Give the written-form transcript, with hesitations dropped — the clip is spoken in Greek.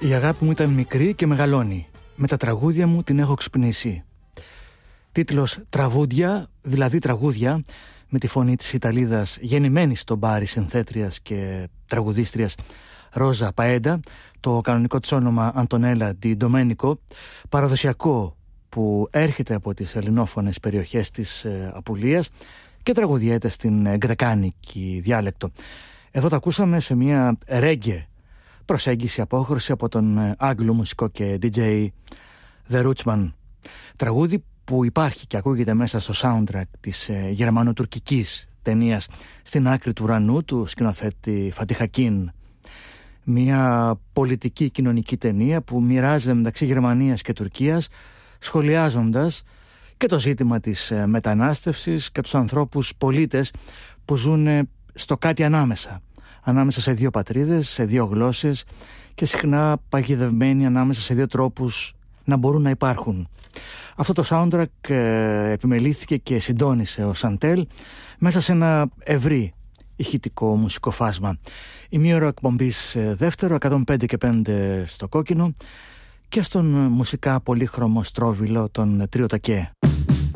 Η αγάπη μου ήταν μικρή και μεγαλώνει. Με τα τραγούδια μου την έχω ξυπνήσει. Τίτλος «Τραγούδια», δηλαδή τραγούδια, με τη φωνή της Ιταλίδας γεννημένης στο μπάρι συνθέτριας και τραγουδίστριας Ρόζα Παέντα, το κανονικό της όνομα Αντωνέλα Ντι Ντομένικο, παραδοσιακό που έρχεται από τις ελληνόφωνες περιοχές της Απουλίας και τραγουδιέται στην γκρεκάνικη διάλεκτο. Εδώ το ακούσαμε σε μια ρέγγε προσέγγιση, απόχρωση από τον Άγγλο μουσικό και DJ The Rootsman. Τραγούδι που υπάρχει και ακούγεται μέσα στο soundtrack της γερμανοτουρκικής ταινίας «Στην άκρη του ουρανού» του σκηνοθέτη Φατίχ Ακίν. Μια πολιτική κοινωνική ταινία που μοιράζεται μεταξύ Γερμανίας και Τουρκίας, σχολιάζοντας και το ζήτημα της μετανάστευσης και τους ανθρώπους πολίτες που ζουν στο κάτι ανάμεσα σε δύο πατρίδες, σε δύο γλώσσες και συχνά παγιδευμένοι ανάμεσα σε δύο τρόπους να μπορούν να υπάρχουν. Αυτό το soundtrack επιμελήθηκε και συντόνισε ο Σαντέλ μέσα σε ένα ευρύ ηχητικό μουσικό φάσμα. Η μία ώρα εκπομπής δεύτερο, 105 και 5 στο κόκκινο και στον μουσικά πολύχρωμο στρόβιλο των Τρίο Τακέ.